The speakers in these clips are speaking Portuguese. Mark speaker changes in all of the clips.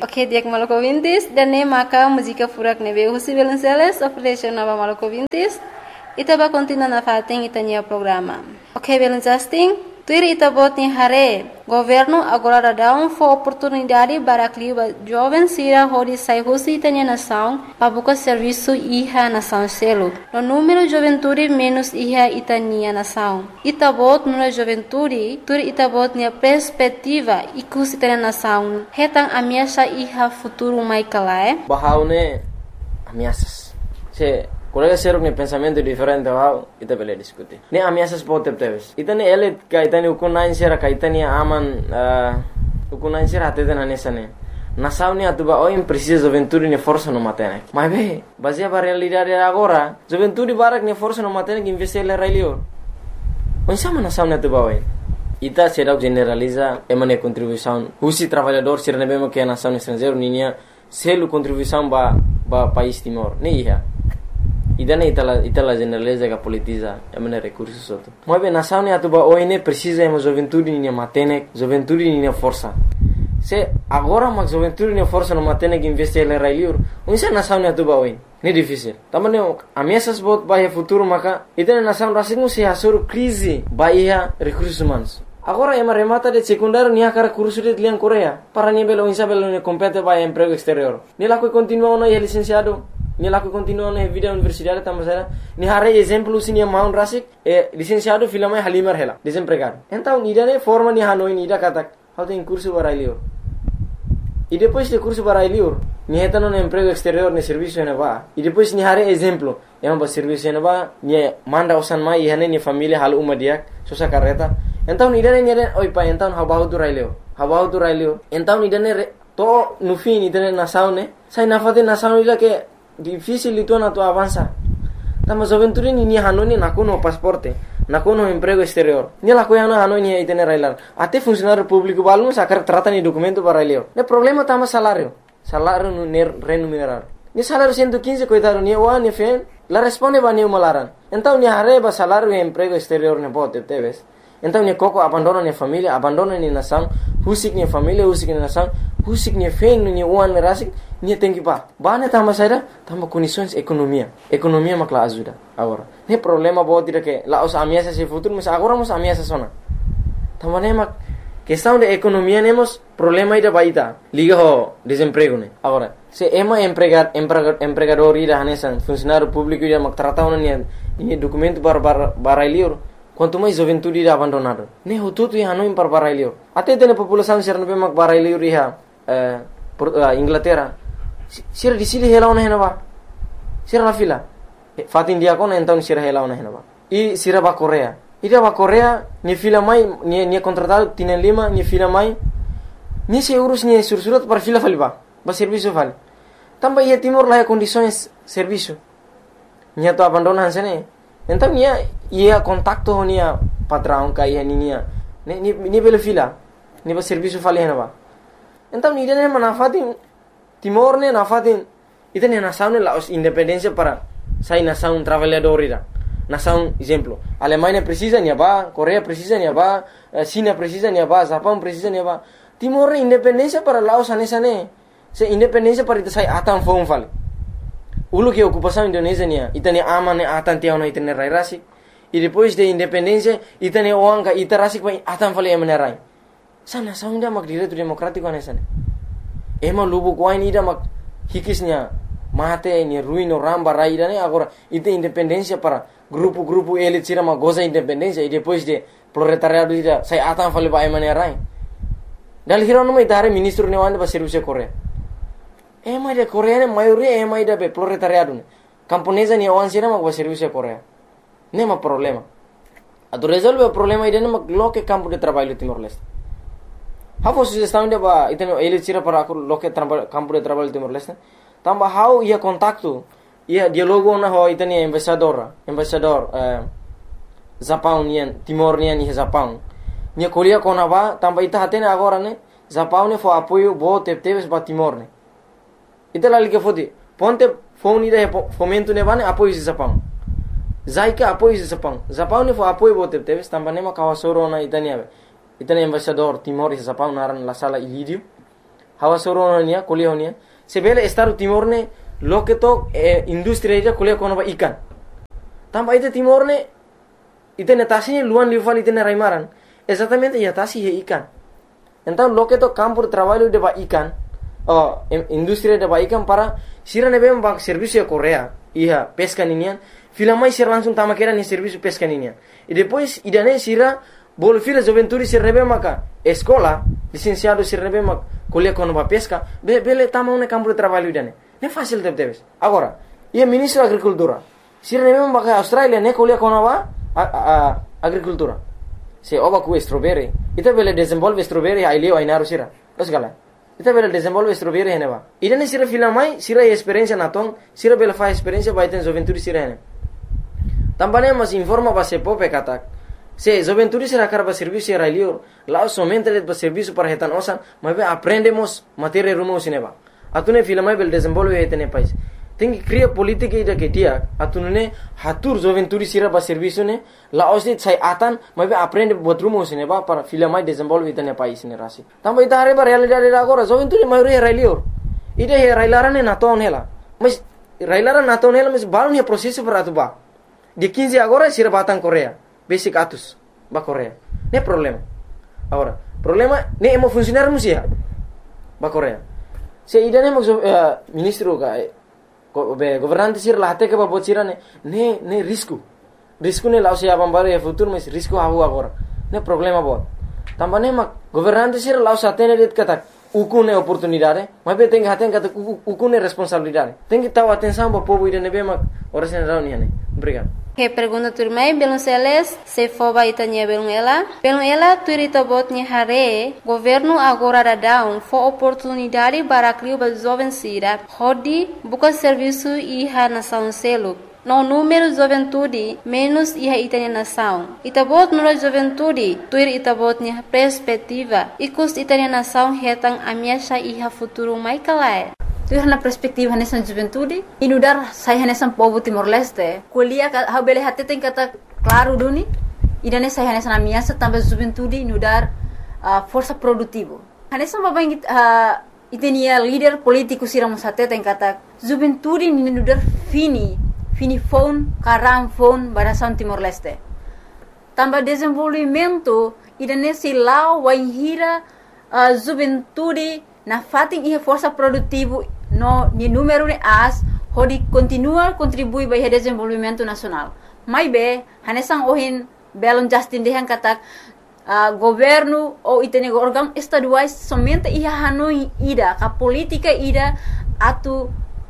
Speaker 1: Ok, dia Maluku Vintis dan ne maka música furak nebe Husi Belenceles operation nova Maluku Vintis. Ita ba continua na fating itanya programa. Ok, Belencasting. Tuir ita bot ni hare. Governo agora dá oportunidade para que jovem sira hori sai Husi itanya nação para buscar serviço iha nação selo. No número juventude menos iha itania nação. Ita bot no juventude, tuir ita bot ni perspectiva ikus itanya nação. Hetang ameaça iha futuro mai kalae.
Speaker 2: Bahaune ameaças. Se colega ser um pensamento diferente ao ita bele discutir. Ne ameaças pode ter. Ita ne ele ka ita ne ukunain sera ka ita ne aman ukunain sera até na nessa ne. Nação ne atuba oi precisa juventude ne força no matene. Mas be, baseia para realidade agora, juventude barak ne força no matene que investir le railio. Onde sama nação ne atuba oi. Ita será generaliza emane contribuição. Husi trabalhador ser ne bemo que a nação estrangeiro ninia selo contribuição ba país Timor. Ne ia. Idane itala generaliza que politiza emane recursos outro. Mas bem nação ne atuba oi ne precisa emo juventude ne matene, juventude ne força. Se agora mas juventude ne força no matene que investir le railio. Onde nação ne atuba oi. Ne difícil. Tamane ameaças bot bahia futuro maka itane nação rasingu se hasur crise bahia recursos humanos. Agora ema remata de secundário nia cara curso de liang Coreia. Para ni belo insa belo ne compete vai emprego exterior. Ni lá que continua na licenciado. Ni lá que continua na vida universidade tamasera. Ni hare exemplo sinia maun rasik licenciado filama halimar hela desempregado. Então ida ne forma ni hanoi ni ida katak. How tem curso barailio. E depois de curso barailio, ni heta no emprego exterior ne serviço ne va. E depois ni hare exemplo. Ema ba serviço ne va ni manda osan mai hane ni família hal uma diak sosa carreta. Então nidane oi pa então habahu tu railio. Então nidane to no fim nidane nação ne. Sai na fate nação ila que difícil itu na to avança. Tama juventude ni hanoni nakuno pasporte, nakuno emprego exterior. Ni la coia no hanoni itene railar. Até funcionário público balmo sacar trata ni documento para railio. Ne problema tama salário no remunerado. Ni salário 115 coitado ni wa ni fen, la responde ba ni malaran. Então ni hareba salário e emprego exterior ne bote teves. Então ni koko abandona ni família, abandona ni nação, husik ni família, husik ni nação, husik ni fen ni uan rasik, ni tem que ba. Bane tama saída, tama condições economia. Economia makla ajuda agora. Ne problema bote dire que lá os ameaças se futuro, mas agora mos ameaças sona. Tama ne mak questão de economia nemos problema ida baita. Liga ho desemprego ne. Agora, se ema empregador ida hanesan, funcionário público ida mak tratau ni documento para liur. Quanto mais juventude ida abandonado. Ne hututu ia hanoi par barailio. Até tene população ser nabe mak barailio riha Inglaterra. Sira di sili hela ona henaba. Sira la fila. Fatin dia kona então sira hela ona henaba. I sira ba Korea. Ida ba Korea ni fila mai ni contratado tinen lima ni fila mai. Ni se urus ni sursurat par fila faliba. Ba serviço fali. Tamba ia Timor lá condições serviço. Nia to abandona hansene. Então ia contacto nia patrão kaya nia ni bela fila ni ba serviço fali henaba. Então ni dene manafatin Timor ne nafatin ita ne nação ne la independência para sai nação trabalhador ida. Nação exemplo, Alemanha precisa nia ba, Coreia precisa nia ba, China precisa nia ba, Japão precisa nia ba. Timor ne independência para Laos anesane. Se independência para ita sai atan fom fali. Ulu que ocupação Indonésia nia, ita ne aman ne atan tiao na ita ne rai rasik. E depois de independência, ita ne oanga ita rasik pa atan fali emane rai. Sa nação dia mak direito democrático anesane. Ema lubu kuain ida mak hikisnya mate ni ruino ramba rai ida ne agora ita independência para grupo elit sira mak goza independência e depois de proletariado ida sai atan fali pa emane rai. Dal hiro no mai tare ministro ne wanda ba serviço Korea. Ema ida Korea ne maioria ema ida be proletariado ne. Camponesa ne wan sira mak ba serviço Korea. Nema problema. Ado resolve o problema ida ne mak loke campo de trabalho Timor-Leste. Hau sugestão de ba iteno ele tira para loke campo de trabalho Timor-Leste. Tamba hau ia contacto, ia dialogo na ho itenia embaixador Japão nian Timor nian ni Japão. Nia kolia kona ba tamba ita hatene agora ne Japão ne fo apoio bo teves ba Timor ne. Ita lali ke fodi ponte phone ida fomento ne bane apoio Japão. Zaika apoio Japão. Japão ne fo apoio bo teves tamba ne ma kawasoro na itania be. Itania embaixador Timor e Japão naran la sala ilidio. hawa soro nia kuliah nia sebele Estado Timor ne loke to industri ida kuliah kono ba ikan tamba ite Timor ne ite netasi luan lival ite ne raimaran exatamente ya tasi he ikan então loke to campo de trabalho de ba ikan industri de ba ikan para sira ne bem ba serviço de Coreia ia pesca ninian fila mais sira langsung tama kera ni serviço pesca ninian e depois idane sira bol fila juventude sira rebe maka escola licenciado sira rebe mak kuliah kono ba pesca bele tama ne campo de trabalho idane ne fácil teves agora ia ministro agricultura sira ne bem maka Australia ne kuliah kono ba agricultura se oba ku strawberry ita bele desenvolve strawberry ai leo ai naru sira osgala ita bele desenvolve strawberry hene ba idane sira fila mai sira experiência natong sira bele fa experiência ba iten juventude sira hene tambane mas informa ba se pope katak se juventude sira karba serviço era leo lá somente de serviço para retan osan mas aprendemos matéria rumo sineba atune fila mai bele desenvolve hetene país tem que criar política ida que dia atune hatur juventude sira ba serviço ne la osit sai atan mas aprende botrumo sineba para fila mai desenvolve hetene país ne rasi tamba ita hare ba realidade agora juventude mai era leo ida he railarane naton hela mas railaran naton hela mas balon he processo para atuba de 15 agora sira batang Coreia basic atus ba Coreia ne problema agora problema ne emo funcionar musia ba Coreia se ida ne ministro ka governante sir lahte ke ba bocira ne risco ne lao se abambare e futuro mas risco hawo agora ne problema bot tambane mak governante sir lao satene det kata ukune oportunidade mas be tem haten kata ukune responsabilidade tem que taw atenção ba povo ida ne be mak ora sen rauni ne obrigado.
Speaker 1: Que pergunta turmai belum seles se foba itanya belum ela turita botnya hare governo agora dadão fo oportunidade para criar ba jovem sira hodi buka serviço iha nação selo no número juventude menos iha itanya nação itabot no juventude tuir itabotnya perspectiva ikus itanya nação hetang amiasha iha futuro mai kalai tuir na perspektiva nessa juventude inudar saya nessa povo Timor-Leste kuliah ha bele hatte tem kata claro duni idane saya nessa amiasa tambah juventude inudar força produtivo nessa babang itenia líder político siramos hatte tem kata juventude inudar fini phone karam phone barasan Timor-Leste tambah desenvolvimento idane silau waihira juventude na fating ihe força produtivo no ni número ne as hodi continua contribui para o desenvolvimento nacional mai be hanesang ohin belon Justin dehan katak governo ou itene órgão estaduais somente ia hanoi ida ka política ida atu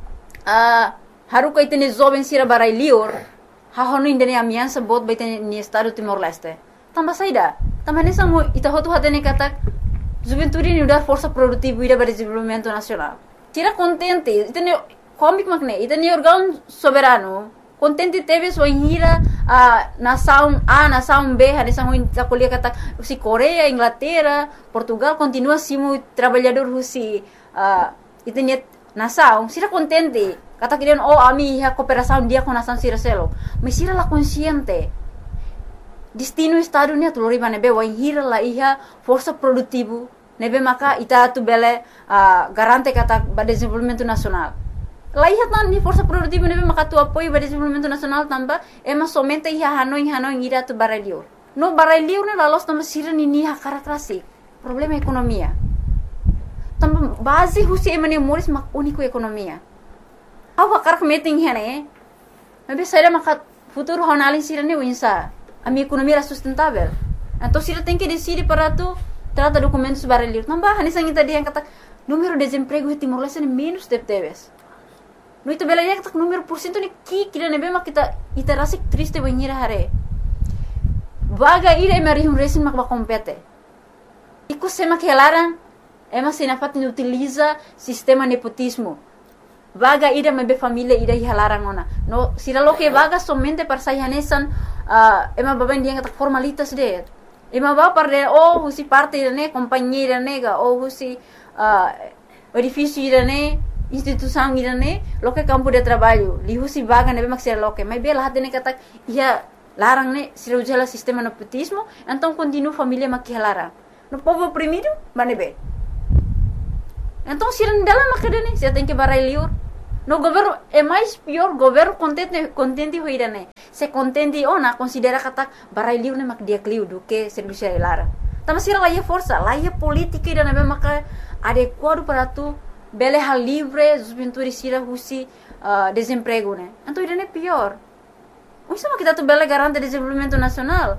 Speaker 1: haruka itene jovem sira barai lior ha hanoi indene amiança bot ba itene ni estado Timor-Leste tamba saida tamba hanesang ita hotu hatene katak juventude ni udar força produtiva ida para desenvolvimento nacional tira contente itene comic magne itene órgão soberano contente teve sua hira nação A nação B hanesang ita kuliah kata si Coreia Inglaterra Portugal continua simu trabalhador husi itene nação sira contente kata kirian ami ha cooperação dia com nação sira selo mas sira la consciente destino estado ni tu lori nebe wa hira la iha força produtivo nebe maka ita tu bele garante kata ba desenvolvimento nacional la iha tan ni força produtivo nebe maka tu apoio ba desenvolvimento nacional tamba ema somente iha hanoi ira tu baralior no baralior ne la los tamba sira ni ha karakterasi problema ekonomia tamba base husi emane moris mak único ekonomia awa karak meeting hene nebe saira maka futuro honalin sira ne winsa a minha economia era sustentável. Então, se ela tem que decidir para tu trata documentos baralhos, não vai, nem sangue tadi yang kata número de desemprego em Timor-Leste menos teves. No itu bela yang kata número porcento ni kira nebe mak kita rasa triste banhira hare. Vaga ira emari resin mak compete. Iku sema que elaran ema senafat utiliza sistema nepotismo. Vaga ida mebe família ida hilarang ona. No sira lo que vaga somente para sayanesan ema baben dia kata formalitas de. Ema ba parde husi parte ne companheira nega husi edifício ida ne instituição ida ne lo que campo de trabalho. Li husi vaga nebe mak sira lo que. Mas bela hatene kata ia larang ne sira ujala sistema nepotismo, então continua família mak hilarang. No povo oprimido, manebe.
Speaker 3: Então, se não dela macadane, se tem que barai liur. No governo é mais pior, governo contente hoirane. Se contente ona considera kata barai liur ne mak dia kliu do que serviço lara. Tama sira lá força, lá política ida na maka adequado para tu bele hal livre, juventude sira husi desemprego né. Então ida é pior. Isso é kita tu bele garante desenvolvimento nacional.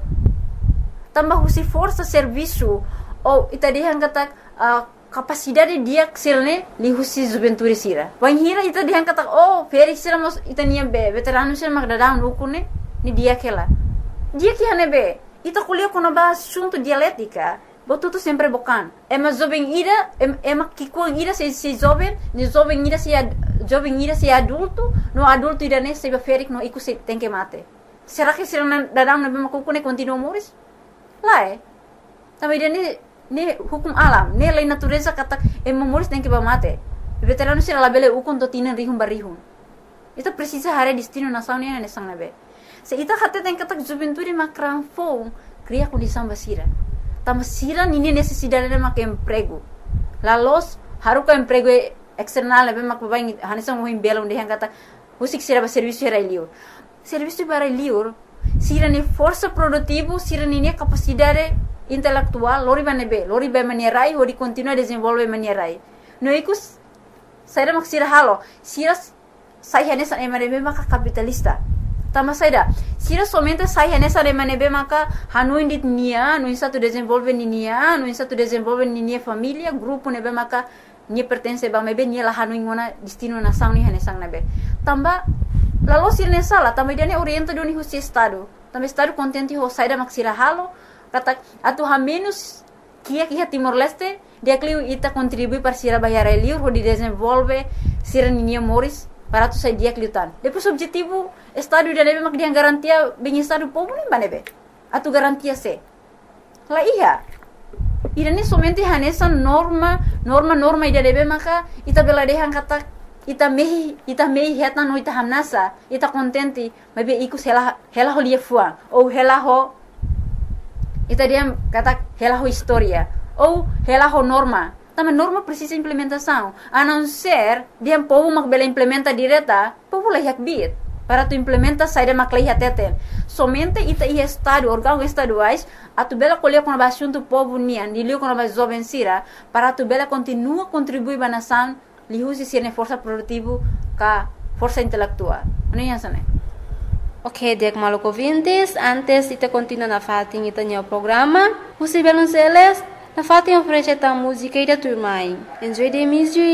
Speaker 3: Tambah husi força serviço ou ita dihan kata capacidade dia xilne li husi juventude sira. Wan hira ita dihan kata feri sira mos ita nia be veterano sira mak dadang ukune ni dia kela. Dia que hane be ita kuliah kono ba assunto dialética. Botuto sempre bocan. Ema jovem ira ema kikuang ira se jovem, ni jovem ira se adulto, no adulto ira ne se ferik no iku se tem que mate. Será que sira dadang na be makukune continua moris? Lá Também dia ne hukum alam, ne lei natureza kata moris tem que mate. Veterano sira labele ukun to tinan rihum barihum. Ita precisa hare destino nação ne sang nabe. Se ita kata tem kata juventude makran fo cria condição basira. Tama sira nini necessidade de mak emprego. Lalos haruka emprego external nabe mak babai hanisang mohim bela onde kata usik sira ba serviço era liur. Serviço para liur sira ni força produtivo, sira ni capacidade intelectual, lori ba manierai, hori continua desenvolve manierai. No ikus saida mak sira halo, sira sai hanesa emanebe maka capitalista. Tama saida, sira somente sai hanesa emanebe maka hanuin dit nia, no satu desenvolve nia, no satu desenvolve nia família, grupo nebe maka nia pertence ba mebe nia la hanuin ngona destino nação ni hanesang nebe. Tamba lalu sira ne sala, tamba dia ne orienta doni husi estado. Tamba estado contente ho saida mak sira halo, kata atu ha menos kia Timor Leste dia kliu ita contribui para sira bayar liur ho di desenvolve sira nia moris para tu sai dia kliutan. Depois objetivo estado dia nebe mak dia garantia bem estado povo nem banebe. Atu garantia se. La iya. Ida ni somente hanesa norma ida nebe maka ita bela dehan kata ita mehi heta no ita hamnasa ita contente mabe ikus hela ho lia fuang ou hela ho ita dia kata hela ho historia ou hela ho norma. Tama norma precisa implementação. A não ser dia povo mak bela implementa direta, povo lah bit para tu implementa saída mak lah teten. Somente ita estado órgão estaduais atu bela colher com assunto povo nian, dilio com a jovem sira para tu bela continua contribuir ba nação lihusi sirne força produtivo ka força intelectual. Ano yan sana?
Speaker 1: Ok, diak maluco ouvintes, antes ita continua na fating ita niya programa. Husi Belonceles, na fating oferece ta música ida turmai. Enjoy the music.